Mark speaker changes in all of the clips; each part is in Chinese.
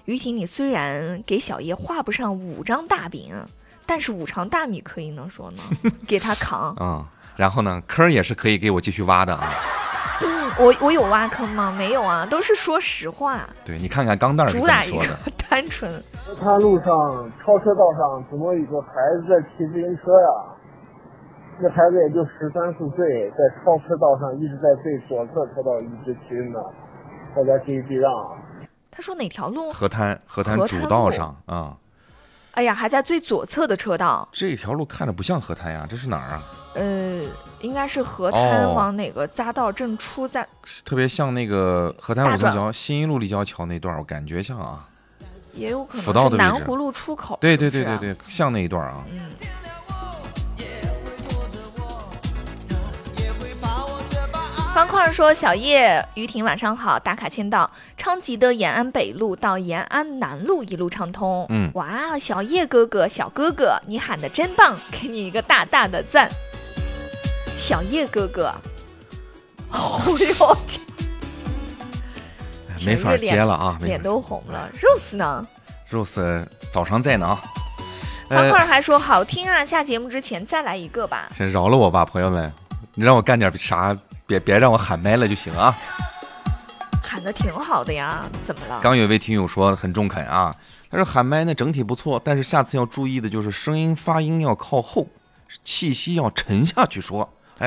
Speaker 1: 于婷，你虽然给小叶画不上5张大饼，但是5常大米可以能说呢，给他扛。
Speaker 2: 然后呢，坑也是可以给我继续挖的啊。
Speaker 1: 我有挖坑吗？没有啊，都是说实话。
Speaker 2: 对，你看看钢蛋是怎么说的。
Speaker 1: 单纯。
Speaker 3: 他路上超车道上怎么有个孩子在骑自行车呀？这孩子也就13、14岁，在超车道上一直在最左侧车道一直骑呢，大家注意避让。
Speaker 1: 他说哪条路？
Speaker 2: 河滩主道上啊。
Speaker 1: 哎呀，还在最左侧的车道。
Speaker 2: 这条路看着不像河滩呀，这是哪儿啊？
Speaker 1: 应该是河滩往哪个匝道正出在，
Speaker 2: 特别像那个河滩5层桥新一路立交桥那段，我感觉像啊。
Speaker 1: 也有可能是南湖路出口。
Speaker 2: 对，像那一段啊。
Speaker 1: 方块说：“小叶、于婷晚上好，打卡签到。昌吉的延安北路到延安南路一路畅通。哇，小叶哥哥、小哥哥，你喊的真棒，给你一个大大的赞。小叶哥哥，哟，
Speaker 2: 没法接了啊，
Speaker 1: 脸都红了。Rose 呢
Speaker 2: ？Rose 早上在呢啊。
Speaker 1: 方块还说好听啊，下节目之前再来一个吧。
Speaker 2: 先饶了我吧，朋友们，你让我干点啥？别让我喊麦了就行啊。
Speaker 1: 喊的挺好的呀，怎么了？
Speaker 2: 刚有位听友说很中肯啊，他说喊麦呢整体不错，但是下次要注意的就是声音发音要靠后，气息要沉下去说。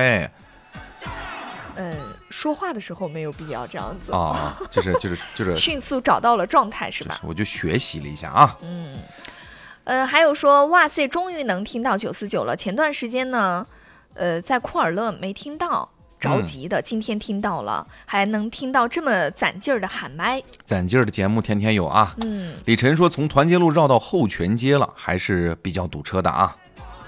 Speaker 1: 说话的时候没有必要这样子
Speaker 2: 啊，就是
Speaker 1: 迅速找到了状态是吧？
Speaker 2: 我就学习了一下啊。
Speaker 1: 还有说哇塞，终于能听到949了。前段时间呢，在库尔勒没听到。着急的，今天听到了，还能听到这么攒劲儿的喊麦，
Speaker 2: 攒劲儿的节目天天有啊。李晨说从团结路绕到后泉街了，还是比较堵车的啊。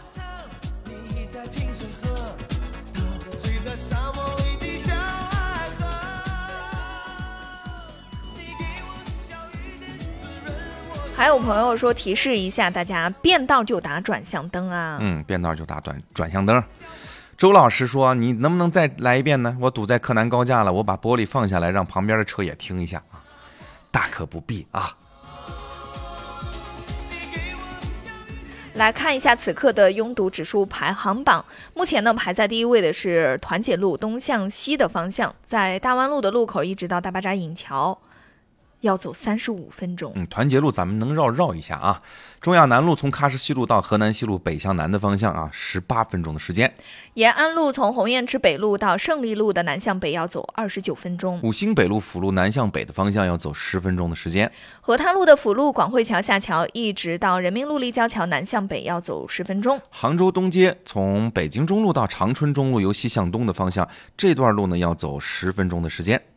Speaker 1: 还有朋友说提示一下大家，变道就打转向灯啊。
Speaker 2: 变道就打转向灯。周老师说：“你能不能再来一遍呢？我堵在柯南高架了，我把玻璃放下来，让旁边的车也听一下啊。”大可不必啊。
Speaker 1: 来看一下此刻的拥堵指数排行榜，目前呢排在第一位的是团结路东向西的方向，在大湾路的路口一直到大巴扎引桥。要走35分钟。
Speaker 2: 团结路咱们能绕一下啊。中亚南路从喀什西路到河南西路北向南的方向啊，18分钟的时间。
Speaker 1: 延安路从鸿雁池北路到胜利路的南向北要走29分钟。
Speaker 2: 五星北路辅路南向北的方向要走10分钟的时间。
Speaker 1: 河滩路的辅路广汇桥下桥一直到人民路立交桥南向北要走10分钟。
Speaker 2: 杭州东街从北京中路到长春中路由西向东的方向，这段路呢要走10分钟的时间。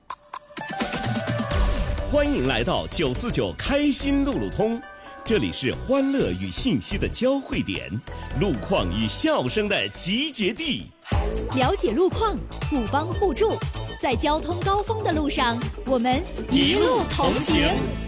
Speaker 4: 欢迎来到949开心路路通，这里是欢乐与信息的交汇点，路况与笑声的集结地。
Speaker 5: 了解路况，互帮互助，在交通高峰的路上，我们一路同行。